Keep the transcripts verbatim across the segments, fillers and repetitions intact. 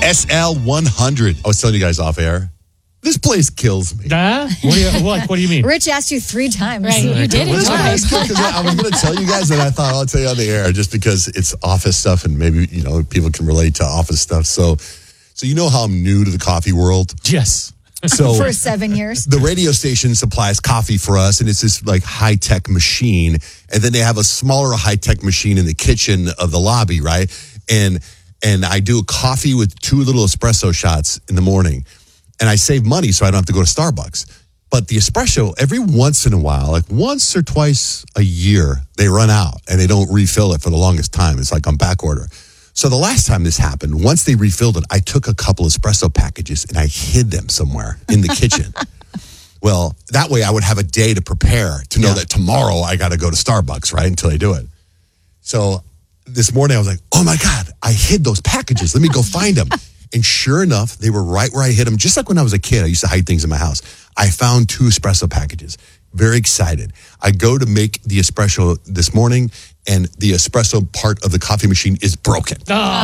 S L one hundred. I was telling you guys off air. This place kills me. Nah? What do you, what, what do you mean? Rich asked you three times. Right, you did it Well, twice. because I was going to tell you guys, and I thought I'll tell you on the air just because it's office stuff and maybe, you know, people can relate to office stuff. So, so you know how I'm new to the coffee world? Yes. So For seven years. the radio station supplies coffee for us, and it's this like high-tech machine. And then they have a smaller high-tech machine in the kitchen of the lobby, right? And and I do a coffee with two little espresso shots in the morning. And I save money so I don't have to go to Starbucks. But the espresso, every once in a while, like once or twice a year, they run out and they don't refill it for the longest time. It's like on back order. So the last time this happened, once they refilled it, I took a couple espresso packages and I hid them somewhere in the kitchen. Well, that way I would have a day to prepare to know Yeah. that tomorrow I got to go to Starbucks, right, until they do it. So this morning I was like, oh my God, I hid those packages. Let me go find them. And sure enough, they were right where I hid them. Just like when I was a kid, I used to hide things in my house. I found two espresso packages. Very excited. I go to make the espresso this morning, and the espresso part of the coffee machine is broken.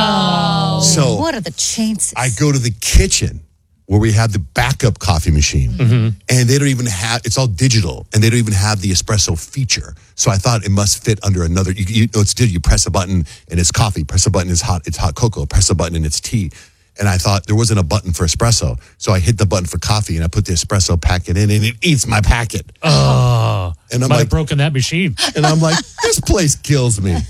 Oh. So What are the chances? I go to the kitchen where we have the backup coffee machine, Mm-hmm. and they don't even have, it's all digital, and they don't even have the espresso feature. So I thought it must fit under another, you, you know, it's digital. You press a button and it's coffee. Press a button, it's hot, it's hot cocoa. Press a button and it's tea. And I thought there wasn't a button for espresso. So I hit the button for coffee and I put the espresso packet in and it eats my packet. Oh. And I'm Might have like, broken that machine. and I'm like, this place kills me.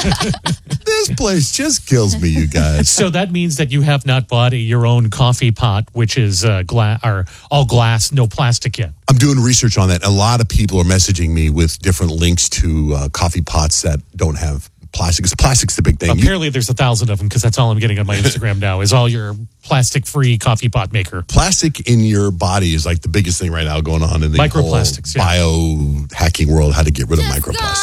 This place just kills me, you guys. So that means that you have not bought a, your own coffee pot, which is uh, gla- or all glass, no plastic yet. I'm doing research on that. A lot of people are messaging me with different links to uh, coffee pots that don't have plastic. Because plastic's the big thing. You- Apparently there's a thousand of them because that's all I'm getting on my Instagram now is all your plastic-free coffee pot maker. plastic in your body is like the biggest thing right now going on in the Microplastics, whole yeah. biohacking world, how to get rid of microplastics.